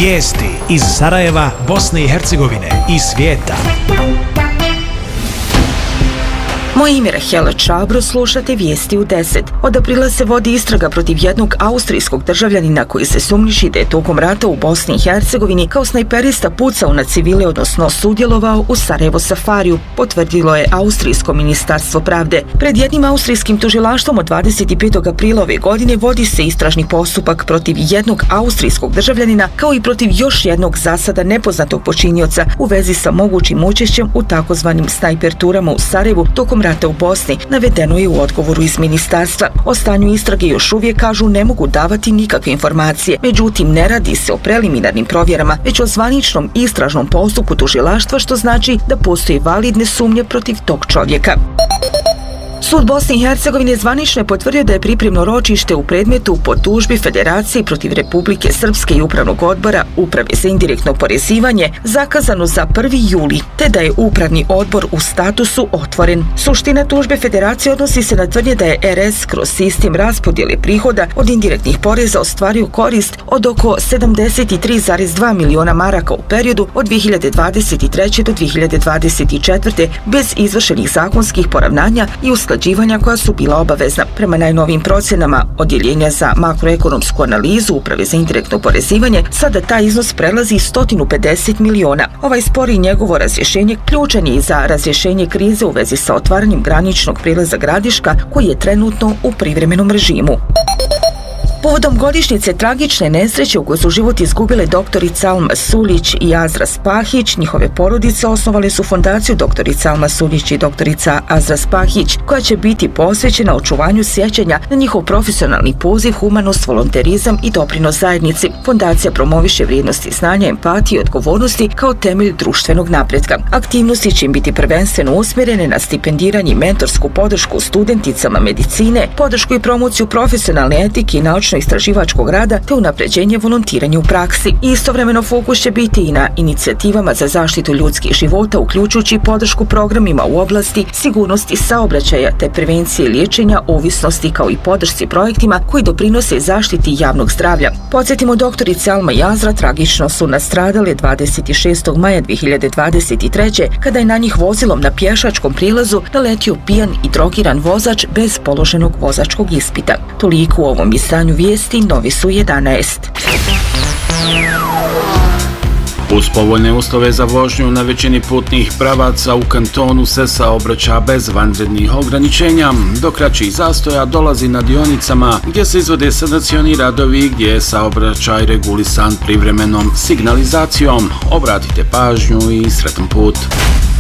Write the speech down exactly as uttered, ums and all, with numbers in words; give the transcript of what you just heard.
Vijesti iz Sarajeva, Bosne i Hercegovine i svijeta. Moje ime je Rahela Čabro, slušate Vijesti u deset. Od aprila se vodi istraga protiv jednog austrijskog državljanina koji se sumnjiči da je tokom rata u Bosni i Hercegovini kao snajperista pucao na civile, odnosno sudjelovao u Sarajevo safariju, potvrdilo je Austrijsko ministarstvo pravde. Pred jednim austrijskim tužilaštvom od dvadeset petog aprila ove godine vodi se istražni postupak protiv jednog austrijskog državljanina kao i protiv još jednog zasada nepoznatog počinioca u vezi sa mogućim učešćem u takozvanim snajper turama u Sarajevu tokom rata u Bosni, navedeno je u odgovoru iz ministarstva. O stanju istrage još uvijek, kažu, ne mogu davati nikakve informacije. Međutim, ne radi se o preliminarnim provjerama, već o zvaničnom istražnom postupku tužilaštva, što znači da postoje validne sumnje protiv tog čovjeka. Sud Bosne i Hercegovine zvanično je potvrdio da je pripremno ročište u predmetu po tužbi Federacije protiv Republike Srpske i Upravnog odbora Uprave za indirektno oporezivanje zakazano za prvi juli, te da je Upravni odbor u statusu otvoren. Suština tužbe Federacije odnosi se na tvrdnje da je R S kroz sistem raspodjele prihoda od indirektnih poreza ostvario korist od oko sedamdeset tri zarez dva miliona maraka u periodu od dvije hiljade dvadeset treće. do dvije hiljade dvadeset četvrte. bez izvršenih zakonskih poravnanja i usklađivanja koja su bila obavezna. Prema najnovijim procjenama Odjeljenja za makroekonomsku analizu Uprave za indirektno oporezivanje, sada taj iznos prelazi sto pedeset miliona. Ovaj spor i njegovo razrješenje ključan je i za razrješenje krize u vezi sa otvaranjem graničnog prijelaza Gradiška, koji je trenutno u privremenom režimu. Povodom godišnjice tragične nesreće u kojoj su život izgubile doktorica Alma Suljić i Azra Spahić, njihove porodice osnovale su fondaciju doktorica Alma Suljić i doktorica Azra Spahić, koja će biti posvećena očuvanju sjećanja na njihov profesionalni poziv, humanost, volonterizam i doprinos zajednici. Fondacija promoviše vrijednosti znanja, empatije i odgovornosti kao temelj društvenog napretka. Aktivnosti će im biti prvenstveno usmjerene na stipendiranje i mentorsku podršku studenticama medicine, podršku i promociju profesionalne etike i naučne istraživačkog rada te unapređenje volontiranja u praksi. Istovremeno fokus će biti i na inicijativama za zaštitu ljudskih života, uključujući podršku programima u oblasti sigurnosti saobraćaja te prevencije i liječenja ovisnosti, kao i podršci projektima koji doprinose zaštiti javnog zdravlja. Podsjetimo, doktorice Alma i Azra tragično su nastradale dvadeset šestog maja dvije hiljade dvadeset treće. kada je na njih vozilom na pješačkom prilazu naletio pijan i drogiran vozač bez položenog vozačkog ispita. Toliko u ovom izdanju Vijesti, Novi su jedanaest. Uz povoljne uslove za vožnju na većini putnih pravaca u kantonu se saobraća bez vanrednih ograničenja, do kraćih zastoja dolazi na dionicama gdje se izvode sanacioni radovi, gdje je saobraćaj regulisan privremenom signalizacijom. Obratite pažnju i sretan put.